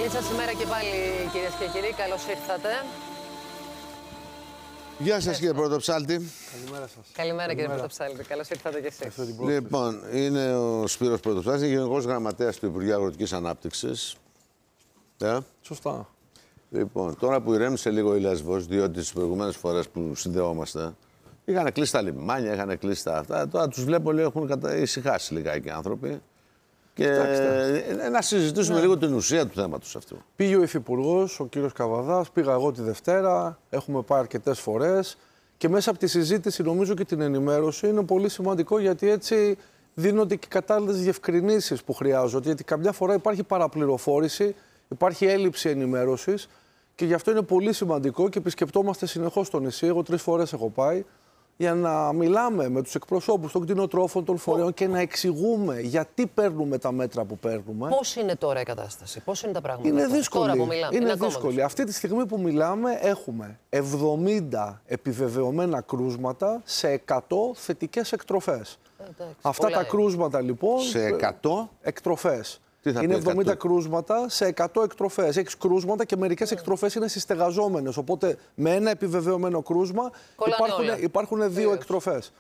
Καλή σας ημέρα και πάλι, κυρίες και κύριοι. Καλώς ήρθατε. Γεια σας, κύριε Πρωτοψάλτη. Καλημέρα σας. Καλημέρα, κύριε Πρωτοψάλτη. Καλώς ήρθατε κι εσείς. Λοιπόν, είναι ο Σπύρος Πρωτοψάλτης, Γενικός Γραμματέας του Υπουργείου Αγροτικής Ανάπτυξης. Σωστά. Λοιπόν, τώρα που ηρέμησε λίγο η Λέσβος, διότι τις προηγούμενες φορές που συνδεόμαστε, είχαν κλείσει τα λιμάνια, είχαν κλείσει τα αυτά. Τώρα τους βλέπω, λέει, έχουν ησυχάσει λιγάκι οι άνθρωποι. Και να συζητήσουμε λίγο την ουσία του θέματος αυτού. Πήγε ο Υφυπουργός, ο κύριος Καβαδάς, πήγα εγώ τη Δευτέρα, έχουμε πάει αρκετές φορές και μέσα από τη συζήτηση, νομίζω και την ενημέρωση, είναι πολύ σημαντικό γιατί έτσι δίνονται και κατάλληλες διευκρινήσεις που χρειάζονται. Γιατί καμιά φορά υπάρχει παραπληροφόρηση, υπάρχει έλλειψη ενημέρωσης και γι' αυτό είναι πολύ σημαντικό και επισκεπτόμαστε συνεχώς το νησί. Εγώ 3 φορές έχω πάει. Για να μιλάμε με τους εκπροσώπους των κτηνοτρόφων, των φορέων και να εξηγούμε γιατί παίρνουμε τα μέτρα που παίρνουμε. Πώς είναι τώρα η κατάσταση, πώς είναι τα πράγματα? Είναι δύσκολη. Τώρα που μιλάμε. Είναι δύσκολη. Αυτή τη στιγμή που μιλάμε έχουμε 70 επιβεβαιωμένα κρούσματα σε 100 θετικές εκτροφές. Αυτά τα κρούσματα λοιπόν... Σε 100 εκτροφές. Είναι 70 κρούσματα σε 100 εκτροφές. Έχεις κρούσματα και μερικές εκτροφές είναι συστεγαζόμενες. Οπότε με ένα επιβεβαιωμένο κρούσμα υπάρχουν 2 εκτροφές.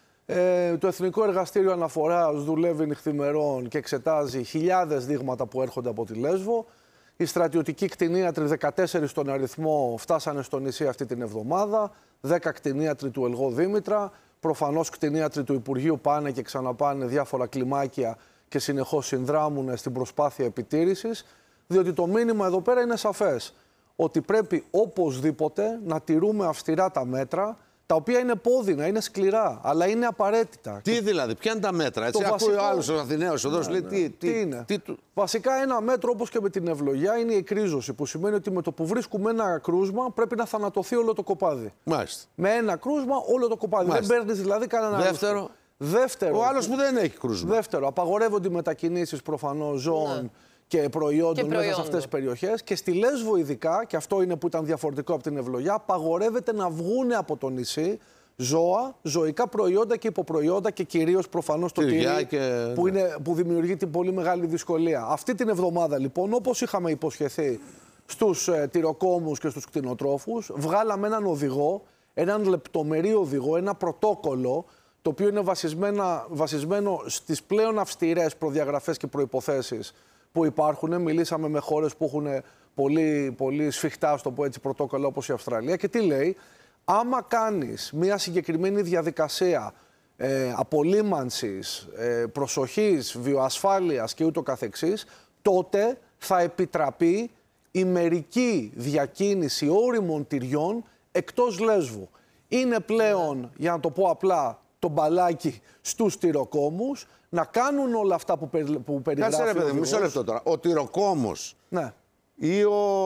Το Εθνικό Εργαστήριο Αναφοράς δουλεύει νυχθημερών και εξετάζει χιλιάδες δείγματα που έρχονται από τη Λέσβο. Οι στρατιωτικοί κτηνίατροι, 14 στον αριθμό, φτάσανε στο νησί αυτή την εβδομάδα. 10 κτηνίατροι του Ελγό Δήμητρα. Προφανώς κτηνίατροι του Υπουργείου πάνε και ξαναπάνε διάφορα κλιμάκια και συνεχώς συνδράμουν στην προσπάθεια επιτήρησης, διότι το μήνυμα εδώ πέρα είναι σαφές, ότι πρέπει οπωσδήποτε να τηρούμε αυστηρά τα μέτρα, τα οποία είναι πόδινα, είναι σκληρά, αλλά είναι απαραίτητα. Τι δηλαδή, ποια είναι τα μέτρα, έτσι, ακούει ο άλλος ο Αθηναίος εδώ, λέει τι είναι. Βασικά ένα μέτρο, όπως και με την ευλογιά, είναι η εκρίζωση, που σημαίνει ότι με το που βρίσκουμε ένα κρούσμα πρέπει να θανατωθεί όλο το κοπάδι. Μάλιστα. Με ένα κρούσμα όλο το κοπάδι. Μάλιστα. Δεν παίρνεις δηλαδή κανένα Δεύτερο, ο άλλος που δεν έχει κρούσμα. Δεύτερο, απαγορεύονται οι μετακινήσεις προφανώς ζώων και προϊόντων μέσα σε αυτές τις περιοχές. Και στη Λέσβο ειδικά, και αυτό είναι που ήταν διαφορετικό από την ευλογιά, απαγορεύεται να βγουν από το νησί ζώα, ζωικά προϊόντα και υποπροϊόντα και κυρίως προφανώς το τυρί που δημιουργεί την πολύ μεγάλη δυσκολία. Αυτή την εβδομάδα λοιπόν, όπως είχαμε υποσχεθεί στους τυροκόμους και στους κτηνοτρόφους, βγάλαμε έναν οδηγό, έναν λεπτομερή οδηγό, ένα πρωτόκολλο, το οποίο είναι βασισμένο στις πλέον αυστηρές προδιαγραφές και προϋποθέσεις που υπάρχουν. Μιλήσαμε με χώρες που έχουν πολύ σφιχτά, στο πω έτσι, πρωτόκολλα όπως η Αυστραλία. Και τι λέει, άμα κάνεις μια συγκεκριμένη διαδικασία απολύμανσης, προσοχής, βιοασφάλειας και ούτω καθεξής, τότε θα επιτραπεί η μερική διακίνηση όριμων τυριών εκτός Λέσβου. Είναι πλέον, για να το πω απλά, το μπαλάκι στους τυροκόμους να κάνουν όλα αυτά που περιγράφει. Κάτσε ρε παιδί, μισό λεπτό τώρα. Ο τυροκόμος ή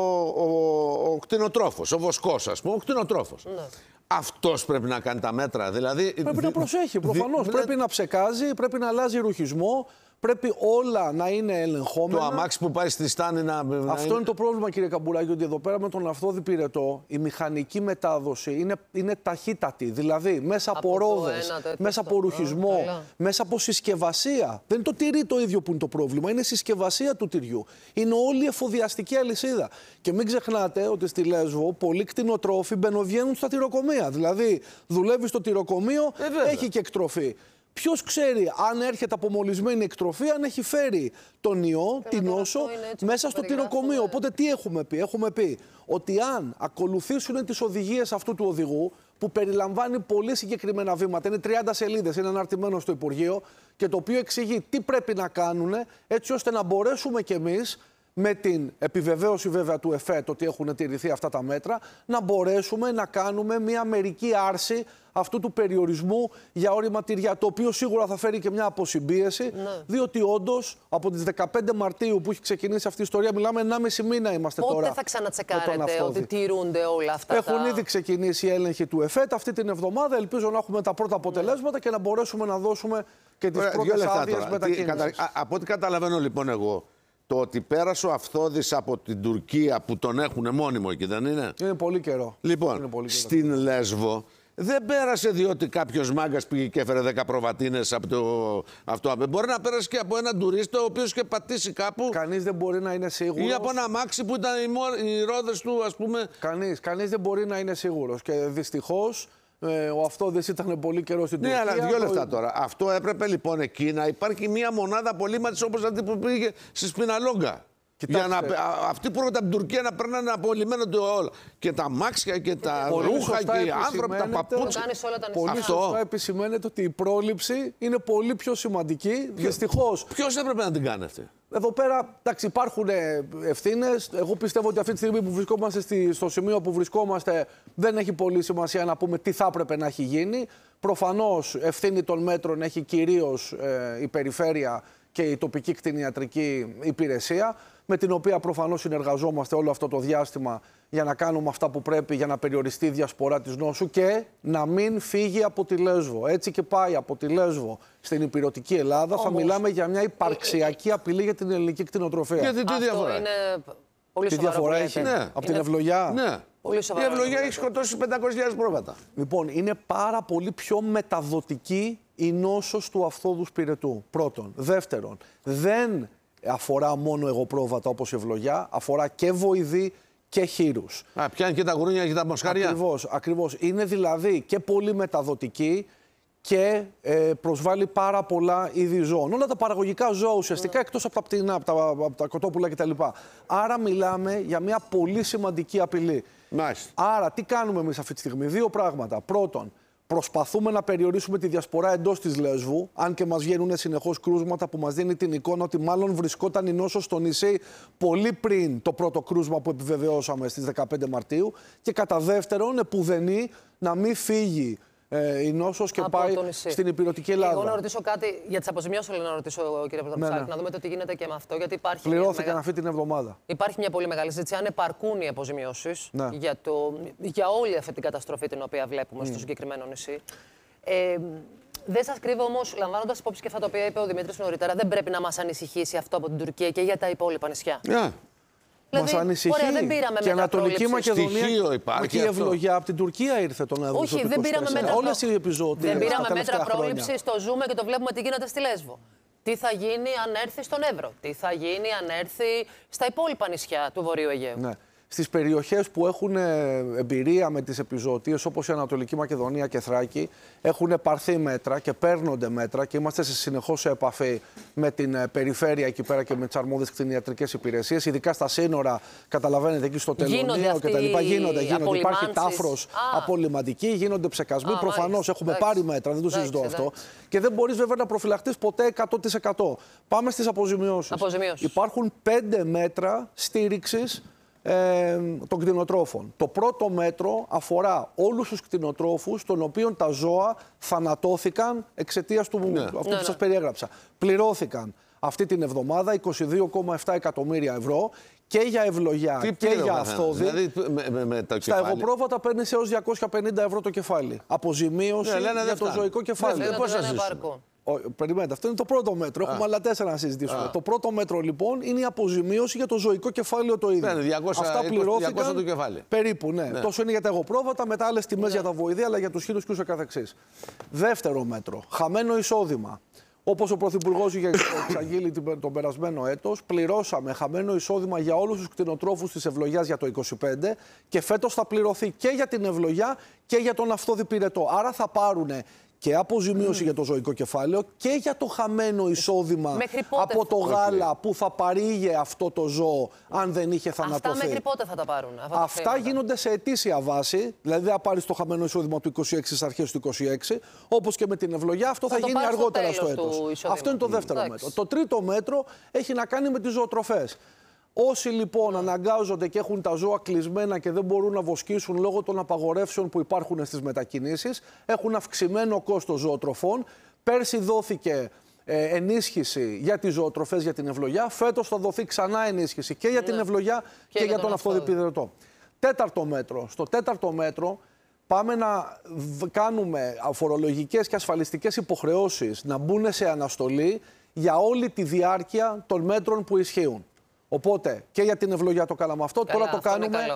ο κτηνοτρόφος, ο βοσκός ας πούμε, ο κτηνοτρόφος. Αυτός πρέπει να κάνει τα μέτρα, δηλαδή... Πρέπει να προσέχει, προφανώς. Πρέπει να ψεκάζει, πρέπει να αλλάζει ρουχισμό. Πρέπει όλα να είναι ελεγχόμενα. Το αμάξι που πάει στη στάνη να... Αυτό είναι το πρόβλημα, κύριε Καμπουράκη, ότι εδώ πέρα με τον αυθόδη πυρετό η μηχανική μετάδοση είναι ταχύτατη. Δηλαδή μέσα από ρόδες, μέσα από ρουχισμό, μέσα από συσκευασία. Δεν είναι το τυρί το ίδιο που είναι το πρόβλημα, είναι η συσκευασία του τυριού. Είναι όλη η εφοδιαστική αλυσίδα. Και μην ξεχνάτε ότι στη Λέσβο πολλοί κτηνοτρόφοι μπαινοβγαίνουν στα τυροκομεία. Δηλαδή δουλεύει στο τυροκομείο, έχει και εκτροφή. Ποιος ξέρει αν έρχεται από μολυσμένη εκτροφή, αν έχει φέρει τον ιό, την νόσο, μέσα στο τυροκομείο. Οπότε τι έχουμε πει? Έχουμε πει ότι αν ακολουθήσουν τις οδηγίες αυτού του οδηγού, που περιλαμβάνει πολύ συγκεκριμένα βήματα, είναι 30 σελίδες, είναι αναρτημένο στο Υπουργείο, και το οποίο εξηγεί τι πρέπει να κάνουν, έτσι ώστε να μπορέσουμε κι εμείς, με την επιβεβαίωση βέβαια του ΕΦΕΤ ότι έχουν τηρηθεί αυτά τα μέτρα, να μπορέσουμε να κάνουμε μια μερική άρση αυτού του περιορισμού για όρημα τυριά, το οποίο σίγουρα θα φέρει και μια αποσυμπίεση, διότι όντως από τις 15 Μαρτίου που έχει ξεκινήσει αυτή η ιστορία, μιλάμε 1,5 μήνα είμαστε τώρα. Πότε θα ξανατσεκάρετε ότι τηρούνται όλα αυτά? Έχουν ήδη ξεκινήσει οι έλεγχοι του ΕΦΕΤ αυτή την εβδομάδα. Ελπίζω να έχουμε τα πρώτα αποτελέσματα και να μπορέσουμε να δώσουμε και τις πρώτες άδειες μετακίνησης. Από ό,τι καταλαβαίνω λοιπόν εγώ, το ότι πέρασε ο Αυθόδης από την Τουρκία που τον έχουν μόνιμο εκεί, δεν είναι? Είναι πολύ καιρό. Λοιπόν, στην Λέσβο Δεν πέρασε διότι κάποιος μάγκας πήγε και έφερε 10 προβατίνες από το αυτό. Μπορεί να πέρασε και από έναν τουρίστα ο οποίος είχε πατήσει κάπου. Κανείς δεν μπορεί να είναι σίγουρος. Ή από ένα αμάξι που ήταν οι ρόδες του, ας πούμε. Κανείς δεν μπορεί να είναι σίγουρος. Και δυστυχώς ο Αυτόδης ήταν πολύ καιρό στην Τουρκία. Ναι, αλλά 2 λεπτά τώρα. Αυτό έπρεπε λοιπόν εκεί να υπάρχει μια μονάδα απολύματης όπως αυτή που πήγε στη Σπιναλόγκα. Για να, αυτοί που έρχονται από την Τουρκία να περνάνε απολυμμένο το όλα. Και τα μάξια και τα ρούχα και οι άνθρωποι, τα παπούτσια. Πολύ σωστά επισημαίνεται ότι η πρόληψη είναι πολύ πιο σημαντική. Δυστυχώς. Ποιος έπρεπε να την κάνει αυτή? Εδώ πέρα εντάξει, υπάρχουν ευθύνες. Εγώ πιστεύω ότι αυτή τη στιγμή που βρισκόμαστε στο σημείο που βρισκόμαστε δεν έχει πολύ σημασία να πούμε τι θα έπρεπε να έχει γίνει. Προφανώς ευθύνη των μέτρων έχει κυρίως η περιφέρεια και η τοπική κτηνιατρική υπηρεσία, με την οποία προφανώς συνεργαζόμαστε όλο αυτό το διάστημα για να κάνουμε αυτά που πρέπει για να περιοριστεί η διασπορά της νόσου και να μην φύγει από τη Λέσβο. Έτσι και πάει από τη Λέσβο στην ηπειρωτική Ελλάδα, θα μιλάμε για μια υπαρξιακή απειλή για την ελληνική κτηνοτροφία. Γιατί τι διαφορά είναι πολύ τι διαφορά έχει από την Ευλογιά? Ναι. Η Ευλογιά έχει σκοτώσει 500.000 πρόβατα. Λοιπόν, είναι πάρα πολύ πιο μεταδοτική η νόσος του Αυθόδους πυρετού. Πρώτον. Δεύτερον, δεν αφορά μόνο εγωπρόβατα όπως η Ευλογιά, αφορά και βοηδή και χείρους. Πιάνει και τα γουρούνια και τα μοσχαριά. Ακριβώς. Είναι δηλαδή και πολύ μεταδοτική και προσβάλλει πάρα πολλά είδη ζώων. Όλα τα παραγωγικά ζώα ουσιαστικά, εκτός από τα πτηνά, από τα κοτόπουλα κτλ. Άρα μιλάμε για μια πολύ σημαντική απειλή. Μάλιστα. Άρα τι κάνουμε εμείς αυτή τη στιγμή? 2 πράγματα. Πρώτον, προσπαθούμε να περιορίσουμε τη διασπορά εντός της Λέσβου, αν και μας βγαίνουν συνεχώς κρούσματα που μας δίνει την εικόνα ότι μάλλον βρισκόταν η νόσος στο νησί πολύ πριν το πρώτο κρούσμα που επιβεβαιώσαμε στις 15 Μαρτίου. Και κατά δεύτερον, επουδενή να μην φύγει η νόσος και πάει στην ηπειρωτική Ελλάδα. Εγώ να ρωτήσω κάτι για τις αποζημιώσεις, θέλω να ρωτήσω, κύριε Πρωτοψάλτη, να δούμε το τι γίνεται και με αυτό. Γιατί υπάρχει πληρώθηκαν αυτή την εβδομάδα. Υπάρχει μια πολύ μεγάλη συζήτηση αν επαρκούν οι αποζημιώσεις για όλη αυτή την καταστροφή την οποία βλέπουμε στο συγκεκριμένο νησί. Δεν σας κρύβω όμως, λαμβάνοντας υπόψη και αυτά τα οποία είπε ο Δημήτρης νωρίτερα, δεν πρέπει να μας ανησυχήσει αυτό από την Τουρκία και για τα υπόλοιπα νησιά. Δηλαδή, μας ανησυχεί. Ωραία, δεν πήραμε και Ανατολική Μακεδονία. Υπάρχει και η Ευλογιά από την Τουρκία ήρθε τον Νοέμβριο. Όχι, δεν πήραμε μέτρα. Όλες οι επιζώτιες. Δεν πήραμε μέτρα πρόληψης, το ζούμε και το βλέπουμε τι γίνεται στη Λέσβο. Τι θα γίνει αν έρθει στον Εύρο, τι θα γίνει αν έρθει στα υπόλοιπα νησιά του Βορείου Αιγαίου. Ναι. Στις περιοχές που έχουν εμπειρία με τις επιζωοτίες, όπως η Ανατολική Μακεδονία και Θράκη, έχουν πάρθει μέτρα και παίρνονται μέτρα και είμαστε συνεχώς σε επαφή με την περιφέρεια εκεί πέρα και με τις αρμόδιες κτηνιατρικές υπηρεσίες. Ειδικά στα σύνορα, καταλαβαίνετε, εκεί στο Τελωνείο κτλ. Γίνονται. Υπάρχει τάφρος απολυμαντική, γίνονται ψεκασμοί. Προφανώς έχουμε πάρει μέτρα, δεν το συζητώ αυτό. Και δεν μπορείς βέβαια να προφυλαχτείς ποτέ 100%. Πάμε στις αποζημιώσεις. Υπάρχουν 5 μέτρα στήριξης των κτηνοτρόφων. Το πρώτο μέτρο αφορά όλους τους κτηνοτρόφους των οποίων τα ζώα θανατώθηκαν εξαιτίας του αυτού που σας περιέγραψα. Πληρώθηκαν αυτή την εβδομάδα 22,7 εκατομμύρια ευρώ και για Ευλογιά και για Αυθόδη. Δηλαδή, στα εγωπρόβατα παίρνεις έως 250 ευρώ το κεφάλι. Αποζημίωση για το ζωικό κεφάλι. Πώς θα ζήσουμε? Περιμένετε, αυτό είναι το πρώτο μέτρο. Έχουμε άλλα 4 να συζητήσουμε. Το πρώτο μέτρο λοιπόν είναι η αποζημίωση για το ζωικό κεφάλαιο το ίδιο. Αυτά πληρώθηκαν. Το κεφάλι. Περίπου, ναι. Τόσο είναι για τα εγωπρόβατα, μετά άλλες τιμές για τα βοηδία, αλλά για τους χείρους και ούτω καθεξής. Δεύτερο μέτρο, χαμένο εισόδημα. Όπως ο Πρωθυπουργός είχε εξαγγείλει τον περασμένο έτος, πληρώσαμε χαμένο εισόδημα για όλους τους κτηνοτρόφους της Ευλογιάς για το 2025 και φέτος θα πληρωθεί και για την Ευλογιά και για τον Αυθόδη πυρετό. Άρα θα πάρουν και αποζημίωση για το ζωικό κεφάλαιο και για το χαμένο εισόδημα από το γάλα που θα παρήγε αυτό το ζώο αν δεν είχε θανατωθεί. Αυτά μέχρι πότε θα τα πάρουν? Αυτά γίνονται σε ετήσια βάση, δηλαδή θα πάρεις το χαμένο εισόδημα του 26 στις αρχές του 26, όπως και με την Ευλογιά, αυτό θα γίνει αργότερα στο έτος. Αυτό είναι το δεύτερο μέτρο. Το τρίτο μέτρο έχει να κάνει με τις ζωοτροφές. Όσοι λοιπόν αναγκάζονται και έχουν τα ζώα κλεισμένα και δεν μπορούν να βοσκήσουν λόγω των απαγορεύσεων που υπάρχουν στις μετακινήσεις, έχουν αυξημένο κόστος ζωοτροφών. Πέρσι δόθηκε ενίσχυση για τις ζωοτροφές για την Ευλογιά. Φέτος θα δοθεί ξανά ενίσχυση και για την Ευλογιά και για τον Αυθόδη πυρετό. Τέταρτο μέτρο. Στο τέταρτο μέτρο πάμε να κάνουμε φορολογικές και ασφαλιστικές υποχρεώσεις να μπουν σε αναστολή για όλη τη διάρκεια των μέτρων που ισχύουν. Οπότε και για την Ευλογιά το κάναμε αυτό. Τώρα το κάνουμε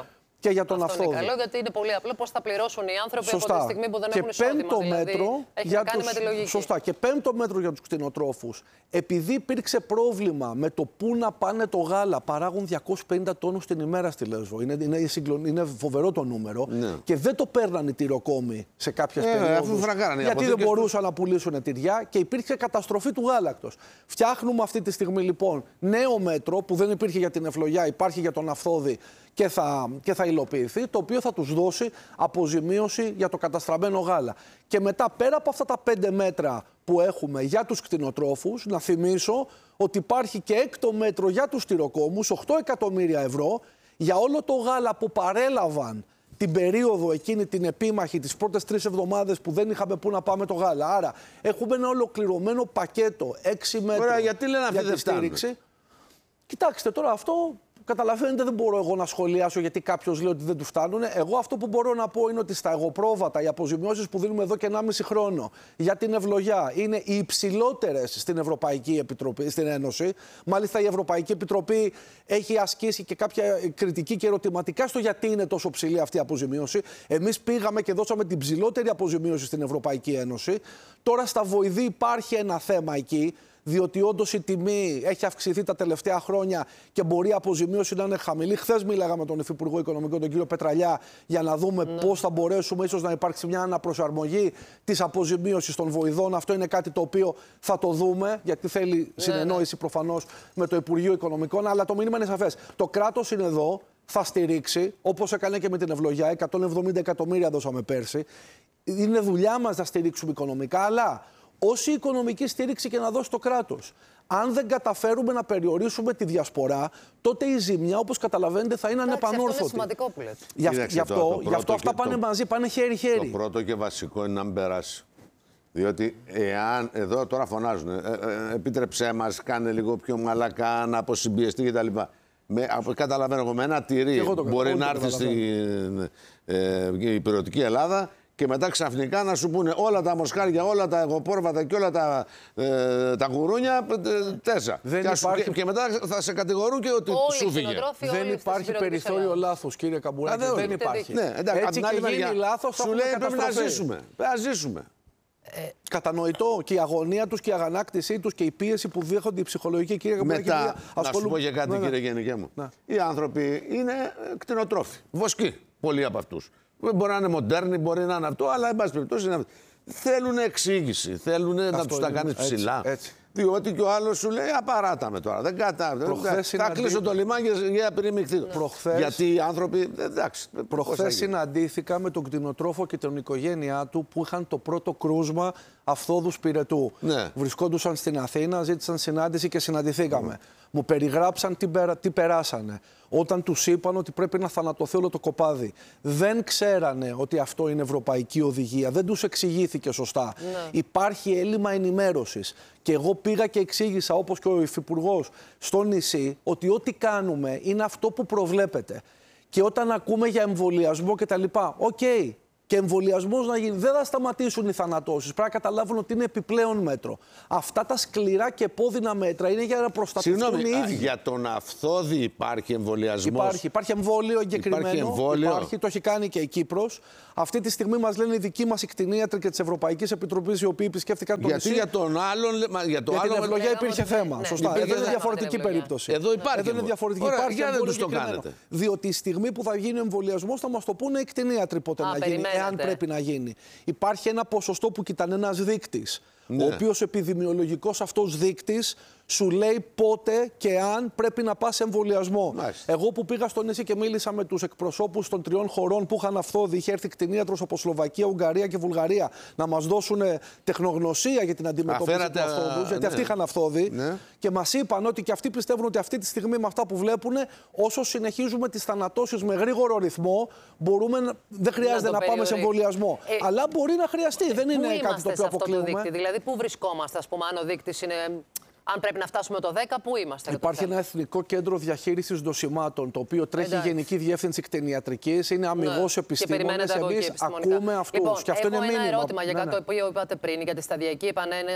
και για τον αυτό αυθόδη. Είναι καλό, γιατί είναι πολύ απλό πώς θα πληρώσουν οι άνθρωποι σωστά. από τη στιγμή που δεν και έχουν εισόδημα. Μέτρο έχει να κάνει με τη λογική. Σωστά. Και πέμπτο μέτρο για τους κτηνοτρόφους. Επειδή υπήρξε πρόβλημα με το πού να πάνε το γάλα, παράγουν 250 τόνους την ημέρα στη Λέσβο. Είναι φοβερό το νούμερο. Ναι. Και δεν το παίρναν οι τυροκόμοι σε κάποιες περιόδους. Γιατί δεν μπορούσαν να πουλήσουν τυριά και υπήρξε καταστροφή του γάλακτος. Φτιάχνουμε αυτή τη στιγμή λοιπόν νέο μέτρο που δεν υπήρχε για την ευλογιά, υπάρχει για τον αυθόδη και θα υλοποιηθεί, το οποίο θα τους δώσει αποζημίωση για το καταστραμμένο γάλα. Και μετά, πέρα από αυτά τα 5 μέτρα που έχουμε για τους κτηνοτρόφους, να θυμίσω ότι υπάρχει και έκτο μέτρο για τους τυροκόμους, 8 εκατομμύρια ευρώ, για όλο το γάλα που παρέλαβαν την περίοδο εκείνη την επίμαχη, τις πρώτες 3 εβδομάδες που δεν είχαμε πού να πάμε το γάλα. Άρα έχουμε ένα ολοκληρωμένο πακέτο 6 μέτρων. Ωραία, γιατί λένε αυτή δεν στήριξη. Κοιτάξτε τώρα αυτό. Καταλαβαίνετε, δεν μπορώ εγώ να σχολιάσω γιατί κάποιος λέει ότι δεν του φτάνουν. Εγώ αυτό που μπορώ να πω είναι ότι στα εγωπρόβατα οι αποζημιώσεις που δίνουμε εδώ και 1,5 χρόνο για την ευλογιά είναι οι υψηλότερες στην Ευρωπαϊκή Επιτροπή, στην Ένωση. Μάλιστα η Ευρωπαϊκή Επιτροπή έχει ασκήσει και κάποια κριτική και ερωτηματικά στο γιατί είναι τόσο ψηλή αυτή η αποζημίωση. Εμείς πήγαμε και δώσαμε την ψηλότερη αποζημίωση στην Ευρωπαϊκή Ένωση. Τώρα στα βοηδή υπάρχει ένα θέμα εκεί. Διότι όντως η τιμή έχει αυξηθεί τα τελευταία χρόνια και μπορεί η αποζημίωση να είναι χαμηλή. Χθες μίλαγα με τον Υφυπουργό Οικονομικών, τον κύριο Πετραλιά, για να δούμε πώς θα μπορέσουμε ίσως να υπάρξει μια αναπροσαρμογή της αποζημίωσης των βοηδών. Αυτό είναι κάτι το οποίο θα το δούμε, γιατί θέλει συνεννόηση προφανώς με το Υπουργείο Οικονομικών. Αλλά το μήνυμα είναι σαφές. Το κράτος είναι εδώ, θα στηρίξει, όπως έκανε και με την ευλογιά. 170 εκατομμύρια δώσαμε πέρσι. Είναι δουλειά μας να στηρίξουμε οικονομικά, αλλά όση οικονομική στήριξη και να δώσει το κράτος, αν δεν καταφέρουμε να περιορίσουμε τη διασπορά, τότε η ζημιά, όπως καταλαβαίνετε, θα είναι ανεπανόρθωτη. Αυτό είναι σημαντικό που λέτε. Γι' αυτό αυτά πάνε μαζί, πάνε χέρι-χέρι. Το πρώτο και βασικό είναι να μην περάσει. Διότι εάν εδώ τώρα φωνάζουν, επίτρεψέ μας, κάνε λίγο πιο μαλακά, να αποσυμπιεστεί κτλ. Καταλαβαίνω εγώ, με ένα τυρί μπορεί να έρθει στην υπηρετική Ελλάδα. Και μετά ξαφνικά να σου πούνε όλα τα μοσχάρια, όλα τα εγωπόρβατα και όλα τα γουρούνια 4. Και μετά θα σε κατηγορούν και ότι σου φύγε. Δεν υπάρχει περιθώριο λάθος, κύριε Καμπουράκη. Δεν υπάρχει. Ναι, εντάξει, έτσι και γίνει λάθος, σου λέει πρέπει να ζήσουμε. Πρέπει να ζήσουμε. Κατανοητό και η αγωνία τους και η αγανάκτησή τους και η πίεση που δέχονται οι ψυχολογικοί, κύριε Καμπουράκη. Μετά, να σου πω και κάτι, κύριε Γενικέ μου. Οι άνθρωποι είναι κτηνοτρόφοι, βοσκοί, πολλοί από αυτούς. Μπορεί να είναι μοντέρνοι, μπορεί να είναι αυτό, αλλά εν πάση περιπτώσει είναι αυτό. Θέλουν εξήγηση, θέλουν να τους τα κάνεις ψηλά. Έτσι. Διότι και ο άλλος σου λέει απαράτα με τώρα. Δεν θα κλείσω το λιμάνι για περιμεικτή. Γιατί οι άνθρωποι. Εντάξει. Προχθές συναντήθηκα με τον κτηνοτρόφο και την οικογένειά του που είχαν το πρώτο κρούσμα αυθόδου πυρετού. Ναι. Βρισκόντουσαν στην Αθήνα, ζήτησαν συνάντηση και συναντηθήκαμε. Μου περιγράψαν τι περάσανε. Όταν τους είπαν ότι πρέπει να θανατωθεί όλο το κοπάδι. Δεν ξέρανε ότι αυτό είναι ευρωπαϊκή οδηγία. Δεν τους εξηγήθηκε σωστά. Ναι. Υπάρχει έλλειμμα ενημέρωσης. Και εγώ πήγα και εξήγησα, όπως και ο Υφυπουργός, στο νησί, ότι ό,τι κάνουμε είναι αυτό που προβλέπεται. Και όταν ακούμε για εμβολιασμό κτλ. Οκ. Και εμβολιασμός να γίνει. Δεν θα σταματήσουν οι θανατώσεις. Πρέπει να καταλάβουν ότι είναι επιπλέον μέτρο. Αυτά τα σκληρά και πόδινα μέτρα είναι για να προστατευτούν οι ίδιοι. Για τον αυθόδη υπάρχει εμβολιασμός. Υπάρχει εμβόλιο εγκεκριμένο. Υπάρχει, το έχει κάνει και η Κύπρος. Αυτή τη στιγμή μας λένε οι δικοί μας οι κτηνίατροι και της Ευρωπαϊκής Επιτροπής, οι οποίοι επισκέφτηκαν το νησί. Γιατί για τον άλλον. Για την ευλογιά υπήρχε θέμα. Σωστά. Εδώ είναι διαφορετική περίπτωση. Εδώ υπάρχει. Εδώ είναι διαφορετική. Γιατί δεν τους το κάνετε. Διότι η στιγμή που θα γίνει ο εμβολιασμός θα μας το πούνε οι κτηνίατροι πότε να γίνει. Αν πρέπει να γίνει. Υπάρχει ένα ποσοστό που κοιτάνε ένας δείκτης. Ναι. Ο οποίος επιδημιολογικός αυτός δείκτης σου λέει πότε και αν πρέπει να πας σε εμβολιασμό. Εγώ που πήγα στο νησί και μίλησα με τους εκπροσώπους των 3 χωρών που είχαν αυθόδη, είχε έρθει κτηνίατρος από Σλοβακία, Ουγγαρία και Βουλγαρία να μας δώσουν τεχνογνωσία για την αντιμετώπιση του αυθόδους, γιατί αυτοί είχαν αυθόδη. Ναι. Και μας είπαν ότι και αυτοί πιστεύουν ότι αυτή τη στιγμή με αυτά που βλέπουν, όσο συνεχίζουμε τις θανατώσεις με γρήγορο ρυθμό, δεν χρειάζεται να πάμε σε εμβολιασμό. Αλλά μπορεί να χρειαστεί. Δεν είναι κάτι το οποίο αποκλείουμε. Δηλαδή, πού βρισκόμαστε, ας πούμε, αν ο δείκτης είναι Αν πρέπει να φτάσουμε το 10, πού είμαστε? Υπάρχει ένα εθνικό κέντρο διαχείρισης νοσημάτων, το οποίο τρέχει η Γενική Διεύθυνση Κτηνιατρικής, είναι αμιγώς επιστήμονες. Εμείς ακούμε αυτούς. Λοιπόν, και αυτό είναι μήνυμα. Έχω ένα ερώτημα για κάτι το οποίο είπατε πριν, για τη σταδιακή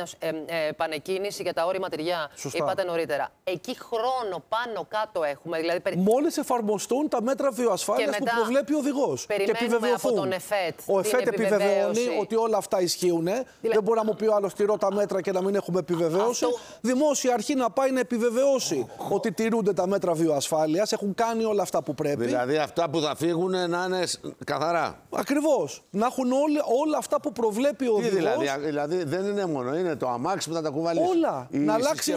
επανεκκίνηση για τα όρημα τυριά. Είπατε νωρίτερα. Εκεί χρόνο πάνω κάτω έχουμε. Δηλαδή, μόλις εφαρμοστούν τα μέτρα βιοασφάλειας που προβλέπει ο οδηγός. Και επιβεβαιωθούν. Από τον ΕΦΕΤ. Ο ΕΦΕΤ επιβεβαιώνει ότι όλα αυτά ισχύουν. Δεν μπορεί να μου πει ο άλλος τηρώ τα μέτρα και να μην έχουμε επιβεβαίωση. Δημόσια αρχή να πάει να επιβεβαιώσει ότι τηρούνται τα μέτρα βιοασφάλειας, έχουν κάνει όλα αυτά που πρέπει. Δηλαδή αυτά που θα φύγουν να είναι καθαρά. Ακριβώς. Να έχουν όλα αυτά που προβλέπει ο οδηγός. Δηλαδή δεν είναι μόνο, είναι το αμάξι που θα τα κουβαλήσει. Όλα. Να αλλάξει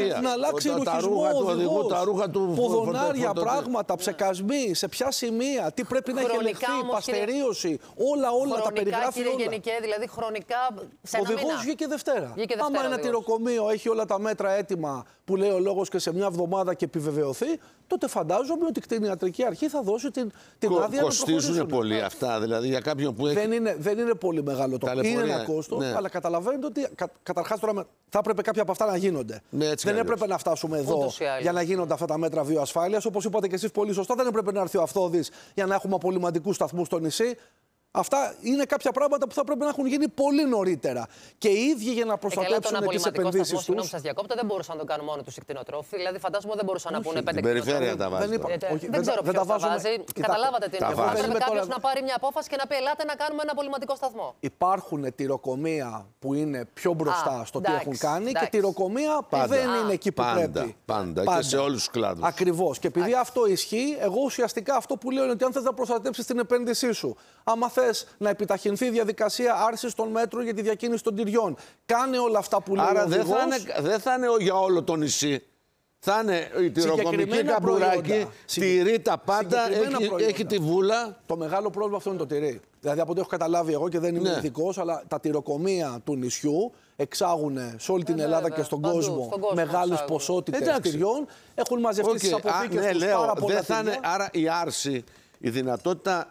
ρουχισμό ο οδηγός, τα ρούχα του, ποδονάρια, πράγματα, ψεκασμοί, σε ποια σημεία, τι πρέπει να έχει ελεγχθεί, παστερίωση, όλα τα περιγράφει όλα. Γενικέ, δηλαδή χρονικά σε ο οδηγός βγήκε Δευτέρα. Άμα ένα τυροκομείο έχει όλα τα μέτρα έτοιμα που λέει ο λόγος και σε μια εβδομάδα και επιβεβαιωθεί, τότε φαντάζομαι ότι η κτηνιατρική αρχή θα δώσει την άδεια να προχωρήσουν. Κοστίζουν πολύ αυτά, δηλαδή για κάποιον που έχει... Δεν είναι πολύ μεγάλο το κόστος. Είναι ένα κόστος, ναι. Αλλά καταλαβαίνετε ότι καταρχάς τώρα θα έπρεπε κάποια από αυτά να γίνονται. Ναι, δεν έπρεπε να φτάσουμε εδώ για να γίνονται αυτά τα μέτρα βιοασφάλειας. Όπως είπατε και εσείς πολύ σωστά, δεν έπρεπε να έρθει ο Αυθώδης για να έχουμε απολυμαντικούς σταθμούς στο νησί. Αυτά είναι κάποια πράγματα που θα πρέπει να έχουν γίνει πολύ νωρίτερα. Και οι ίδιοι για να προστατεύσουν τις επενδύσεις τους. Συγγνώμη, σας διακόπτω, δεν μπορούσαν να το κάνουν μόνο τους οι κτηνοτρόφοι. Δηλαδή, φαντάζομαι δεν μπορούσαν να πούνε 5 κτηνοτρόφοι. Περιφέρεια τα βάζουν. Δεν ξέρω ποιος τα βάζει. Καταλάβατε τι είναι. Πρέπει κάποιος να πάρει μια απόφαση και να πει: ελάτε να κάνουμε ένα απολυμαντικό σταθμό. Υπάρχουν τυροκομεία που είναι πιο μπροστά στο τι έχουν κάνει και τυροκομεία που δεν είναι εκεί που πρέπει. Πάντα. Και σε όλους τους κλάδους. Ακριβώς. Και επειδή αυτό ισχύει, εγώ ουσιαστικά αυτό που λέω είναι ότι αν θες να προστατέψεις την επένδυσή σου, άμα θες να επιταχυνθεί η διαδικασία άρσης των μέτρων για τη διακίνηση των τυριών, κάνε όλα αυτά που λέει ο οδηγός. Άρα δεν θα είναι για όλο το νησί. Θα είναι η τυροκομική καμπουράκι, τυρί τα πάντα, έχει τη βούλα. Το μεγάλο πρόβλημα αυτό είναι το τυρί. Δηλαδή από ό,τι έχω καταλάβει εγώ και δεν είμαι ειδικός, αλλά τα τυροκομεία του νησιού εξάγουν σε όλη την Ελλάδα και στον κόσμο μεγάλες ποσότητες τυριών. Έχουν μαζευτεί στις αποθήκες τους πάρα πολλά τυριά. Άρα η άρση, η δυνατότητα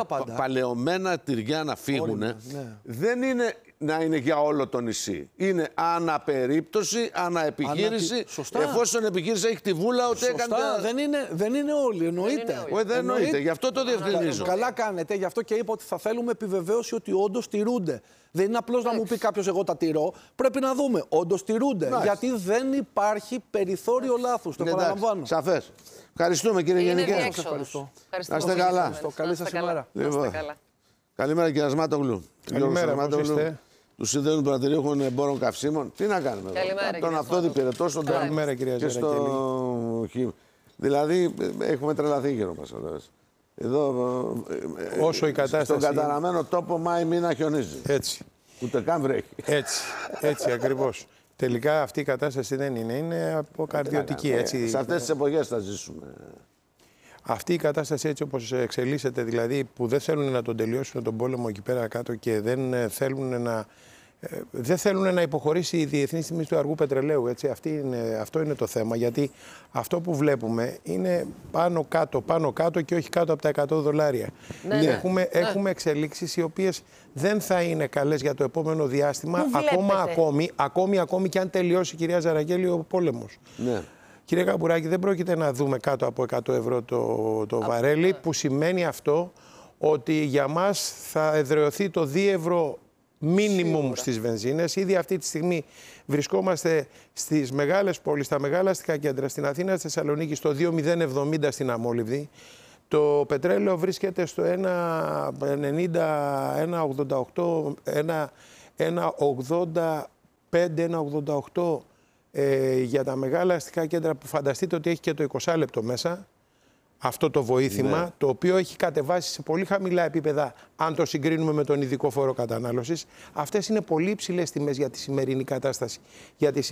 παλαιωμένα τυριά να φύγουν δεν είναι να είναι για όλο το νησί. Είναι αναπερίπτωση, αναεπιχείρηση. Εφόσον η επιχείρηση έχει τη βούλα ότι έκανε. Δεν είναι όλοι, εννοείται. Δεν εννοείται. Γι' αυτό το διευκρινίζω. Καλά κάνετε. Γι' αυτό και είπα ότι θα θέλουμε επιβεβαίωση ότι όντως τηρούνται. Δεν είναι απλώς να μου πει κάποιος εγώ τα τηρώ. Πρέπει να δούμε. Όντως τηρούνται. Γιατί δεν υπάρχει περιθώριο λάθους. Το επαναλαμβάνω. Σαφές. Ευχαριστούμε κύριε Γενικέ. Να είστε καλά. Καλή σας ημέρα. Καλημέρα κύριε Ασμάτογλου. Καλημέρα, πώς είστε? Του Συνδέονου Πρατηρίων Εμπόρων Καυσίμων. Τι να κάνουμε εδώ. Τον Αυθώδη Πυρετό, στον Καλημέρα κυρία Ζερακέλη. Δηλαδή έχουμε τρελαθεί γύρω μας. Εδώ όσο η κατάσταση... στον καταραμένο τόπο Μάη μήνα χιονίζει. Έτσι. Ούτε καν βρέχει. Έτσι ακριβώς. Τελικά αυτή η κατάσταση δεν είναι. Είναι αποκαρδιωτική. Έτσι. Σε αυτές τις εποχές θα ζήσουμε. Αυτή η κατάσταση έτσι όπως εξελίσσεται, δηλαδή που δεν θέλουν να τον τελειώσουν τον πόλεμο εκεί πέρα κάτω και δεν θέλουν να υποχωρήσει η διεθνής τιμή του αργού πετρελαίου. Έτσι. Αυτό είναι το θέμα, γιατί αυτό που βλέπουμε είναι πάνω κάτω και όχι κάτω από τα $100. Έχουμε εξελίξεις οι οποίες δεν θα είναι καλές για το επόμενο διάστημα, ακόμη και αν τελειώσει, κυρία Ζαρακέλη, ο πόλεμος. Ναι. Κύριε Καμπουράκη, δεν πρόκειται να δούμε κάτω από 100 ευρώ το βαρέλι, που σημαίνει αυτό ότι για μας θα εδραιωθεί το 2 ευρώ minimum στις βενζίνες. Ήδη αυτή τη στιγμή βρισκόμαστε στις μεγάλες πόλεις, στα μεγάλα αστικά κέντρα, στην Αθήνα, στη Θεσσαλονίκη, στο 2,070 στην Αμόλυβδη. Το πετρέλαιο βρίσκεται στο 1,85-1,88 για τα μεγάλα αστικά κέντρα, που φανταστείτε ότι έχει και το 20 λεπτό μέσα. Αυτό το βοήθημα, το οποίο έχει κατεβάσει σε πολύ χαμηλά επίπεδα, αν το συγκρίνουμε με τον ειδικό φόρο κατανάλωσης. Αυτές είναι πολύ υψηλές τιμές για τη σημερινή κατάσταση.